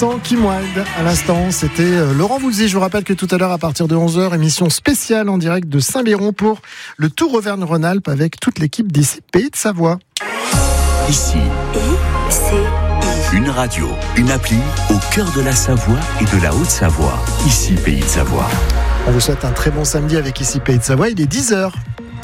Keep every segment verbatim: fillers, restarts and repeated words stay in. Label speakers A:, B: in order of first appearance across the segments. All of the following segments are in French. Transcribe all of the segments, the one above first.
A: Sans Kim Wilde, à l'instant, c'était Laurent Voulzy. Je vous rappelle que tout à l'heure, à partir de onze heures, émission spéciale en direct de Saint-Biron pour le Tour Auvergne-Rhône-Alpes avec toute l'équipe d'ici Pays de Savoie.
B: Ici, une radio, une appli au cœur de la Savoie et de la Haute-Savoie. Ici Pays de Savoie.
A: On vous souhaite un très bon samedi avec Ici Pays de Savoie. Il est dix heures.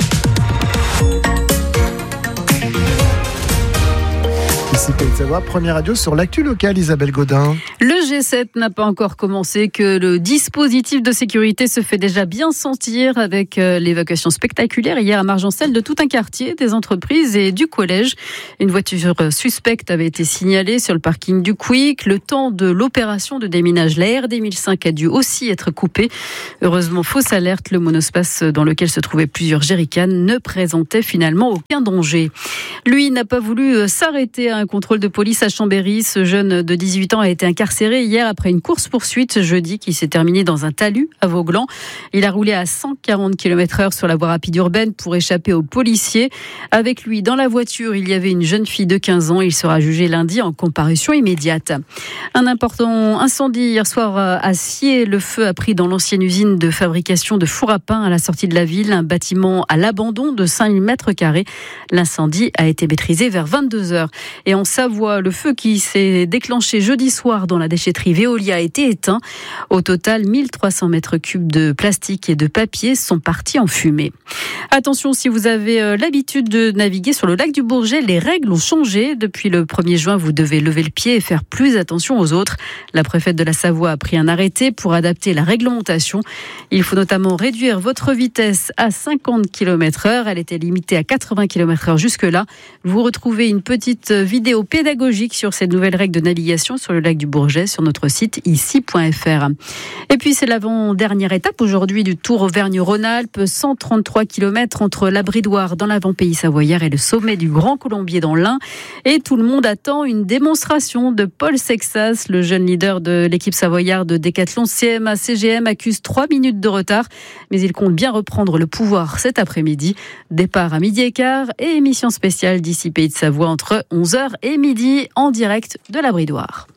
A: Ici Pays de Savoie, première radio sur l'actu locale, Isabelle Godin.
C: Le G sept n'a pas encore commencé, que le dispositif de sécurité se fait déjà bien sentir avec l'évacuation spectaculaire hier à Margencel de tout un quartier, des entreprises et du collège. Une voiture suspecte avait été signalée sur le parking du Quick. Le temps de l'opération de déminage, la R D mille cinq a dû aussi être coupée. Heureusement, fausse alerte, le monospace dans lequel se trouvaient plusieurs jerrycans ne présentait finalement aucun danger. Lui n'a pas voulu s'arrêter à un contrôle de police à Chambéry. Ce jeune de dix-huit ans a été incarcéré hier après une course-poursuite jeudi qui s'est terminée dans un talus à Vauglan. Il a roulé à cent quarante kilomètres heure sur la voie rapide urbaine pour échapper aux policiers. Avec lui, dans la voiture, il y avait une jeune fille de quinze ans. Il sera jugé lundi en comparution immédiate. Un important incendie hier soir à Sciez. Le feu a pris dans l'ancienne usine de fabrication de fours à pain à la sortie de la ville. Un bâtiment à l'abandon de cinq mille mètres carrés. L'incendie a été maîtrisé vers vingt-deux heures. Et en Savoie, le feu qui s'est déclenché jeudi soir dans la déchetterie Veolia a été éteint. Au total, mille trois cents mètres cubes de plastique et de papier sont partis en fumée. Attention, si vous avez l'habitude de naviguer sur le lac du Bourget, les règles ont changé. Depuis le premier juin, vous devez lever le pied et faire plus attention aux autres. La préfète de la Savoie a pris un arrêté pour adapter la réglementation. Il faut notamment réduire votre vitesse à cinquante kilomètres heure. Elle était limitée à quatre-vingts kilomètres heure jusque-là. Vous retrouvez une petite vidéo pédagogique sur ces nouvelles règles de navigation sur le lac du Bourget sur notre site ici point f r. Et puis c'est l'avant-dernière étape aujourd'hui du Tour Auvergne-Rhône-Alpes, cent trente-trois kilomètres entre la Bridoire dans l'avant-pays savoyard et le sommet du Grand Colombier dans l'Ain. Et tout le monde attend une démonstration de Paul Sexas, le jeune leader de l'équipe savoyarde de décathlon C M A C G M, accuse trois minutes de retard, mais il compte bien reprendre le pouvoir cet après-midi. Départ à midi et quart et émission spéciale d'ici Pays de Savoie entre onze heures et midi en direct de la Bridoire.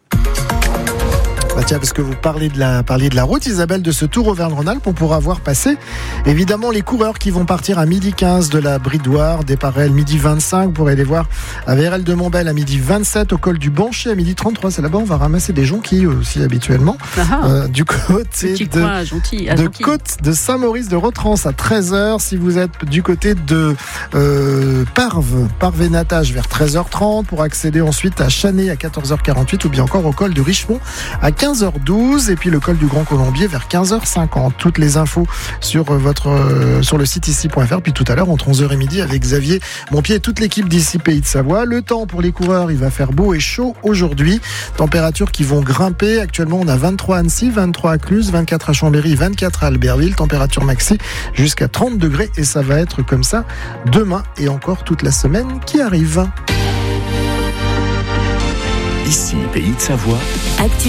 A: Bah tiens, parce que vous parlez de la, parliez de la route, Isabelle, de ce Tour Auvergne-Rhône-Alpes, on pourra voir passer évidemment les coureurs qui vont partir à midi quinze de la Bridoire, départ réel midi vingt-cinq, vous pourrez les voir à V R L de Montbel à midi vingt-sept, au col du Bancher à midi trente-trois, c'est là-bas, on va ramasser des jonquilles aussi habituellement, euh, du côté de,
C: coin, gentil,
A: de Côte de Saint-Maurice de Rotrans à treize heures, si vous êtes du côté de euh, Parve, Parve et Natage vers treize heures trente, pour accéder ensuite à Chanay à quatorze heures quarante-huit, ou bien encore au col de Richemont à quinze heures douze, et puis le col du Grand Colombier vers quinze heures cinquante. Toutes les infos sur votre euh, sur le site ici point f r. Puis tout à l'heure entre onze heures et midi avec Xavier Montpied et toute l'équipe d'ici Pays de Savoie. Le temps pour les coureurs, il va faire beau et chaud aujourd'hui. Températures qui vont grimper. Actuellement, on a vingt-trois à Annecy, vingt-trois à Cluse, vingt-quatre à Chambéry, vingt-quatre à Albertville. Température maxi jusqu'à trente degrés, et ça va être comme ça demain et encore toute la semaine qui arrive.
B: Ici Pays de Savoie.
D: Actu